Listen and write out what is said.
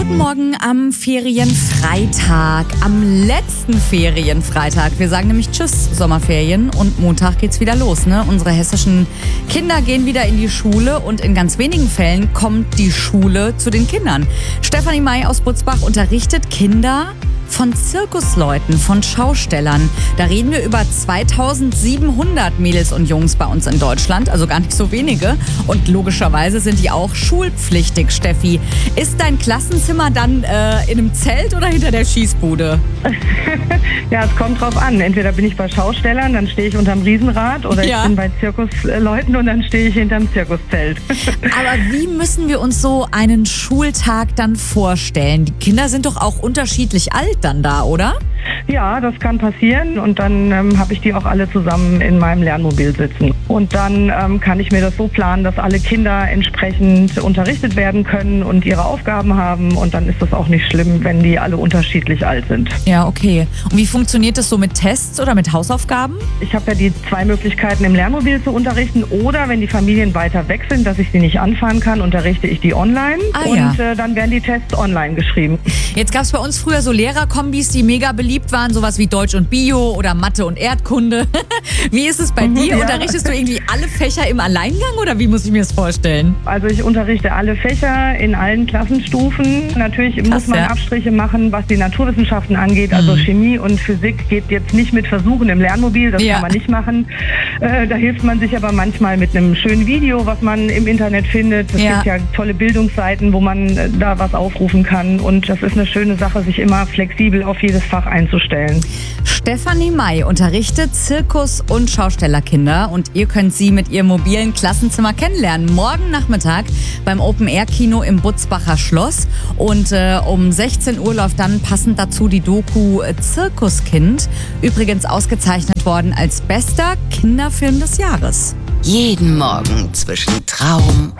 Guten Morgen am Ferienfreitag, am letzten Ferienfreitag. Wir sagen nämlich Tschüss, Sommerferien, und Montag geht's wieder los, ne? Unsere hessischen Kinder gehen wieder in die Schule und in ganz wenigen Fällen kommt die Schule zu den Kindern. Stefanie May aus Butzbach unterrichtet Kinder von Zirkusleuten, von Schaustellern. Da reden wir über 2700 Mädels und Jungs bei uns in Deutschland, also gar nicht so wenige. Und logischerweise sind die auch schulpflichtig, Steffi. Ist dein Klassenzimmer dann in einem Zelt oder hinter der Schießbude? Ja, es kommt drauf an. Entweder bin ich bei Schaustellern, dann stehe ich unterm Riesenrad, oder ich bin bei Zirkusleuten und dann stehe ich hinterm Zirkuszelt. Aber wie müssen wir uns so einen Schultag dann vorstellen? Die Kinder sind doch auch unterschiedlich alt dann da, oder? Ja, das kann passieren, und dann habe ich die auch alle zusammen in meinem Lernmobil sitzen. Und dann kann ich mir das so planen, dass alle Kinder entsprechend unterrichtet werden können und ihre Aufgaben haben, und dann ist das auch nicht schlimm, wenn die alle unterschiedlich alt sind. Ja, okay. Und wie funktioniert das so mit Tests oder mit Hausaufgaben? Ich habe ja die zwei Möglichkeiten, im Lernmobil zu unterrichten, oder wenn die Familien weiter weg sind, dass ich sie nicht anfahren kann, unterrichte ich die online. Und dann werden die Tests online geschrieben. Jetzt gab es bei uns früher so Lehrerkombis, die mega beliebt waren, sowas wie Deutsch und Bio oder Mathe und Erdkunde. Wie ist es bei dir? Ja. Unterrichtest du irgendwie alle Fächer im Alleingang, oder wie muss ich mir das vorstellen? Also ich unterrichte alle Fächer in allen Klassenstufen. Natürlich muss man Abstriche machen, was die Naturwissenschaften angeht. Also Chemie und Physik geht jetzt nicht mit Versuchen im Lernmobil, das kann man nicht machen. Da hilft man sich aber manchmal mit einem schönen Video, was man im Internet findet. Es gibt ja tolle Bildungsseiten, wo man da was aufrufen kann. Und das ist eine schöne Sache, sich immer flexibel auf jedes Fach einzustellen. Stefanie May unterrichtet Zirkus- und Schaustellerkinder, und ihr könnt sie mit ihrem mobilen Klassenzimmer kennenlernen. Morgen Nachmittag beim Open-Air-Kino im Butzbacher Schloss. Und um 16 Uhr läuft dann passend dazu die Doku Zirkuskind. Übrigens ausgezeichnet worden als bester Kinderfilm des Jahres. Jeden Morgen zwischen Traum